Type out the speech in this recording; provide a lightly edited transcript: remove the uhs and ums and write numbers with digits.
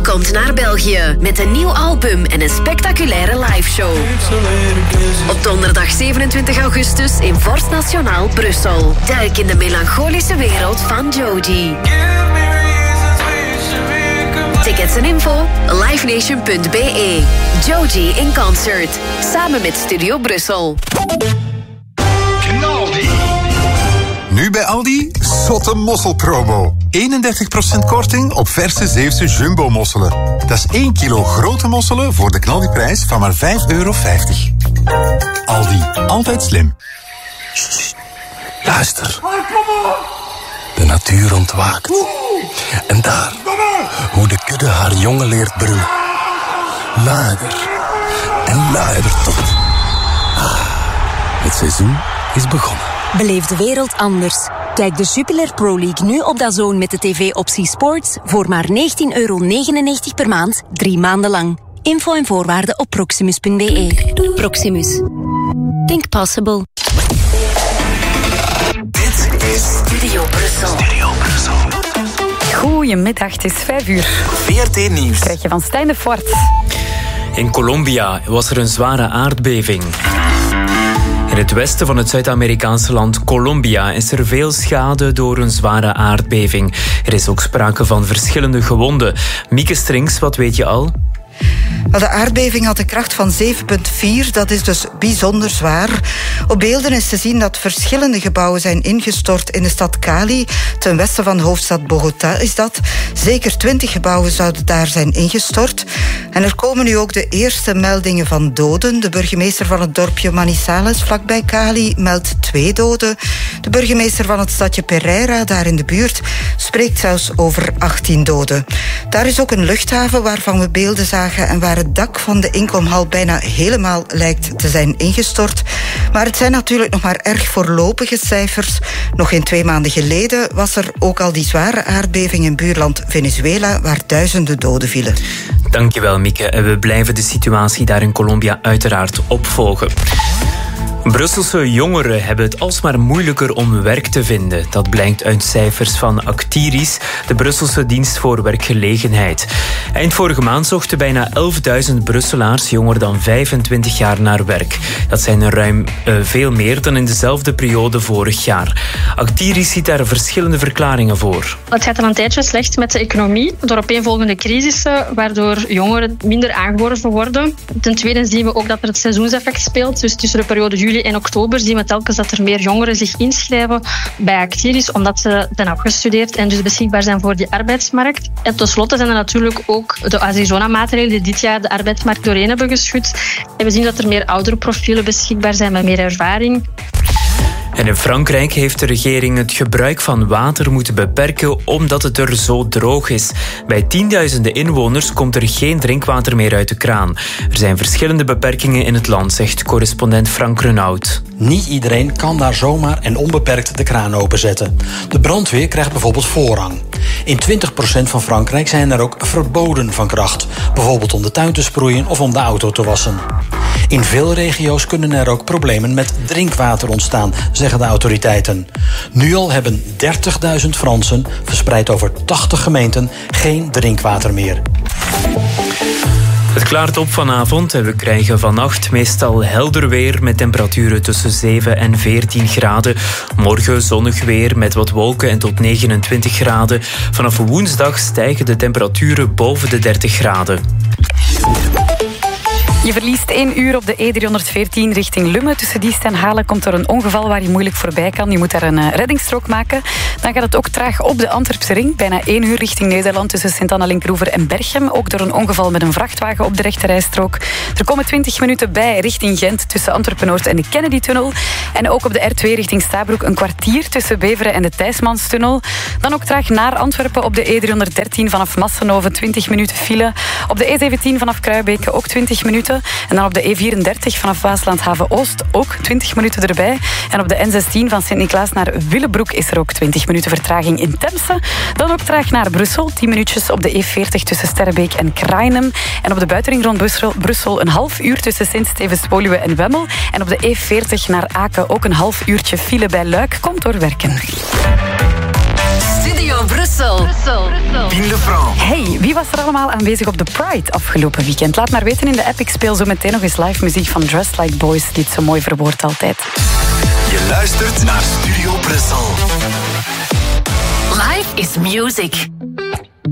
komt naar België met een nieuw album en een spectaculaire liveshow. Op donderdag 27 augustus in Forst Nationaal Brussel. Duik in de melancholische wereld van Joji. Tickets en info livenation.be. Joji in concert. Samen met Studio Brussel. Knaldi. Nu bij Aldi, zotte mosselpromo. 31% korting op verse Zeeuwse jumbo-mosselen. Dat is 1 kilo grote mosselen voor de knaldiprijs van maar €5,50. Aldi, altijd slim. Sst, luister. De natuur ontwaakt. En daar, hoe de kudde haar jongen leert brullen. Luider en luider tot. Het seizoen is begonnen. Beleef de wereld anders. Kijk de Jupiler Pro League nu op DAZN met de tv-optie Sports voor maar €19,99 per maand, 3 maanden lang. Info en voorwaarden op proximus.be. Proximus. Think possible. Dit is Studio Brussel. Goedemiddag, het is 5:00. VRT Nieuws. Krijg je van Stijn de Voort. In Colombia was er een zware aardbeving. In het westen van het Zuid-Amerikaanse land Colombia is er veel schade door een zware aardbeving. Er is ook sprake van verschillende gewonden. Mieke Strings, wat weet je al? De aardbeving had een kracht van 7,4, dat is dus bijzonder zwaar. Op beelden is te zien dat verschillende gebouwen zijn ingestort in de stad Cali. Ten westen van de hoofdstad Bogota is dat. Zeker 20 gebouwen zouden daar zijn ingestort. En er komen nu ook de eerste meldingen van doden. De burgemeester van het dorpje Manizales, vlakbij Cali, meldt 2 doden. De burgemeester van het stadje Pereira, daar in de buurt, spreekt zelfs over 18 doden. Daar is ook een luchthaven waarvan we beelden zagen en waar het dak van de inkomhal bijna helemaal lijkt te zijn ingestort. Maar het zijn natuurlijk nog maar erg voorlopige cijfers. Nog geen 2 maanden geleden was er ook al die zware aardbeving in buurland Venezuela, waar duizenden doden vielen. Dankjewel, Mieke. En we blijven de situatie daar in Colombia uiteraard opvolgen. Brusselse jongeren hebben het alsmaar moeilijker om werk te vinden. Dat blijkt uit cijfers van Actiris, de Brusselse dienst voor werkgelegenheid. Eind vorige maand zochten bijna 11.000 Brusselaars jonger dan 25 jaar naar werk. Dat zijn er ruim veel meer dan in dezelfde periode vorig jaar. Actiris ziet daar verschillende verklaringen voor. Het gaat al een tijdje slecht met de economie, door opeenvolgende crisissen, waardoor jongeren minder aangeworven worden. Ten tweede zien we ook dat er het seizoenseffect speelt. Dus tussen de periode juli en oktober zien we telkens dat er meer jongeren zich inschrijven bij Actiris, omdat ze zijn afgestudeerd en dus beschikbaar zijn voor die arbeidsmarkt. En tenslotte zijn er natuurlijk ook de Azizona-maatregelen die dit jaar de arbeidsmarkt doorheen hebben geschud. En we zien dat er meer oudere profielen beschikbaar zijn met meer ervaring. En in Frankrijk heeft de regering het gebruik van water moeten beperken omdat het er zo droog is. Bij tienduizenden inwoners komt er geen drinkwater meer uit de kraan. Er zijn verschillende beperkingen in het land, zegt correspondent Frank Renaud. Niet iedereen kan daar zomaar en onbeperkt de kraan openzetten. De brandweer krijgt bijvoorbeeld voorrang. In 20% van Frankrijk zijn er ook verboden van kracht. Bijvoorbeeld om de tuin te sproeien of om de auto te wassen. In veel regio's kunnen er ook problemen met drinkwater ontstaan, zeggen de autoriteiten. Nu al hebben 30.000 Fransen, verspreid over 80 gemeenten, geen drinkwater meer. Het klaart op vanavond en we krijgen vannacht meestal helder weer met temperaturen tussen 7 en 14 graden. Morgen zonnig weer met wat wolken en tot 29 graden. Vanaf woensdag stijgen de temperaturen boven de 30 graden. Je verliest 1 uur op de E314 richting Lummen. Tussen Diest en Halen komt er een ongeval waar je moeilijk voorbij kan. Je moet daar een reddingsstrook maken. Dan gaat het ook traag op de Antwerpse ring. Bijna 1 uur richting Nederland tussen Sint-Anna-Linkroever en Berchem. Ook door een ongeval met een vrachtwagen op de rechterrijstrook. Er komen 20 minuten bij richting Gent tussen Antwerpen-Noord en de Kennedy-tunnel. En ook op de R2 richting Stabroek een kwartier tussen Beveren en de Thijsmanstunnel. Dan ook traag naar Antwerpen op de E313 vanaf Massenhoven 20 minuten file. Op de E17 vanaf Kruibeke ook 20 minuten. En dan op de E34 vanaf Waasland-Haven-Oost ook 20 minuten erbij. En op de N16 van Sint-Niklaas naar Willebroek is er ook 20 minuten vertraging in Temse. Dan ook traag naar Brussel, 10 minuutjes op de E40 tussen Sterrebeek en Krainem. En op de buitenring rond Brussel een half uur tussen Sint-Stevens-Woluwe en Wemmel. En op de E40 naar Aken ook een half uurtje file bij Luik. Komt door werken. Studio Brussel. Pien de France. Hey, wie was er allemaal aanwezig op de Pride afgelopen weekend? Laat maar weten in de app. Ik speel zo meteen nog eens live muziek van Dressed Like Boys, die het zo mooi verwoordt altijd. Je luistert naar Studio Brussel. Life is music.